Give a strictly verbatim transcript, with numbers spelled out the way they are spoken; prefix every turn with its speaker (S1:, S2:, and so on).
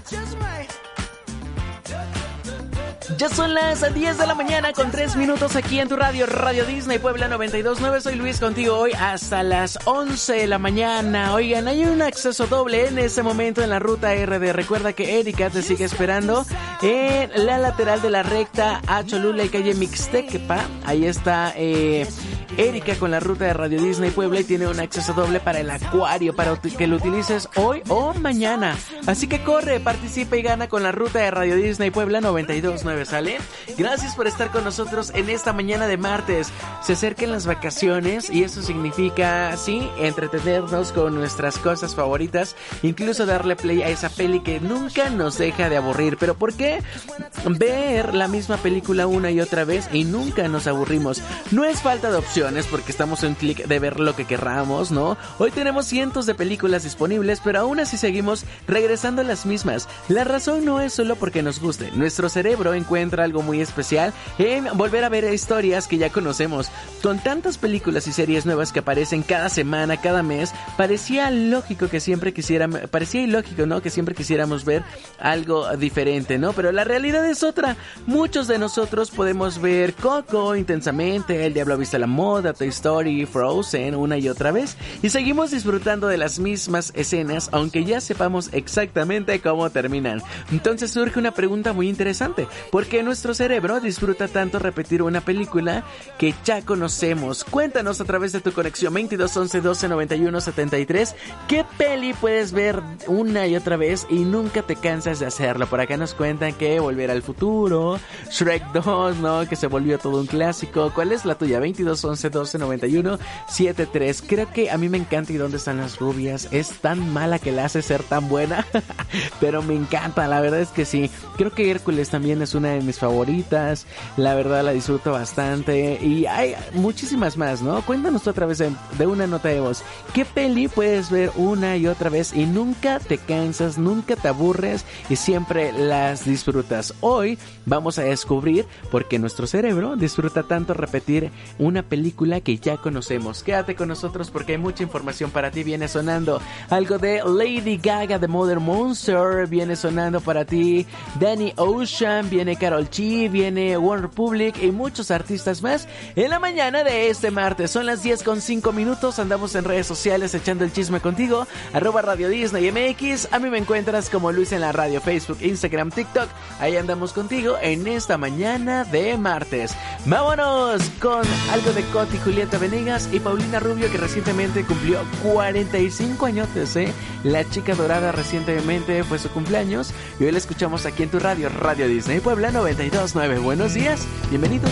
S1: Ya son las diez de la mañana con tres minutos aquí en tu radio, Radio Disney Puebla noventa y dos punto nueve. Soy Luis contigo hoy hasta las once de la mañana. Oigan, hay un acceso doble en este momento en la ruta R D. Recuerda que Erika te sigue esperando en la lateral de la recta a Cholula y calle Mixtequepa. Ahí está eh, Erika con la ruta de Radio Disney Puebla y tiene un acceso doble para el acuario, para que lo utilices hoy o mañana. Así que corre, participa y gana con la ruta de Radio Disney Puebla noventa y dos punto nueve. ¿Sale? Gracias por estar con nosotros en esta mañana de martes. Se acercan las vacaciones y eso significa, sí, entretenernos con nuestras cosas favoritas, incluso darle play a esa peli que nunca nos deja de aburrir. ¿Pero por qué ver la misma película una y otra vez y nunca nos aburrimos? No es falta de opciones porque estamos a un clic de ver lo que querramos, ¿no? Hoy tenemos cientos de películas disponibles, pero aún así seguimos regresando a las mismas. La razón no es solo porque nos guste. Nuestro cerebro encuentra algo muy especial en volver a ver historias que ya conocemos. Con tantas películas y series nuevas que aparecen cada semana, cada mes, parecía lógico que siempre quisiéramos, parecía ilógico, ¿no? Que siempre quisiéramos ver algo diferente, ¿no? Pero la realidad es otra. Muchos de nosotros podemos ver Coco, Intensamente, El Diablo Viste la Moda, Toy Story, Frozen una y otra vez y seguimos disfrutando de las mismas escenas aunque ya sepamos exactamente cómo terminan. Entonces surge una pregunta muy interesante. ¿Por qué nuestro cerebro disfruta tanto repetir una película que ya conocemos? Cuéntanos a través de tu conexión veintidós once doce noventa y uno setenta y tres qué peli puedes ver una y otra vez y nunca te cansas de hacerlo. Por acá nos cuentan que Volver al Futuro, Shrek dos, ¿no? Que se volvió todo un clásico. ¿Cuál es la tuya? veintidós once doce noventa y uno setenta y tres. Creo que a mí me encanta ¿Y dónde están las rubias? Es tan mala que la hace ser tan buena, pero me encanta, la verdad es que sí. Creo que Hércules también es una de mis favoritas, la verdad la disfruto bastante y hay muchísimas más, ¿no? Cuéntanos tú a través de, de una nota de voz, ¿qué peli puedes ver una y otra vez y nunca te cansas, nunca te aburres y siempre las disfrutas? Hoy vamos a descubrir por qué nuestro cerebro disfruta tanto repetir una película que ya conocemos. Quédate con nosotros porque hay mucha información para ti. Viene sonando algo de Lady Gaga de Mother Monster, viene sonando para ti Danny Ocean, viene Karol G, viene One Republic y muchos artistas más en la mañana de este martes. Son las diez con cinco minutos, andamos en redes sociales echando el chisme contigo, arroba Radio Disney M X, a mí me encuentras como Luis en la radio, Facebook, Instagram, TikTok, ahí andamos contigo en esta mañana de martes. Vámonos con algo de Coti, Julieta Venegas y Paulina Rubio, que recientemente cumplió cuarenta y cinco añotes, ¿eh? La chica dorada recientemente fue su cumpleaños y hoy la escuchamos aquí en tu radio, Radio Disney Puebla noventa y dos punto nueve. Buenos días, bienvenidos.